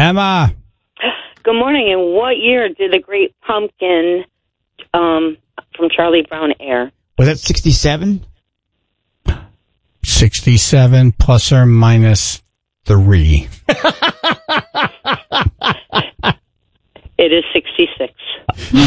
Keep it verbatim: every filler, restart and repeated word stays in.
Emma. Good morning. And what year did the Great Pumpkin um, from Charlie Brown air? Was that sixty-seven? sixty-seven plus or minus three.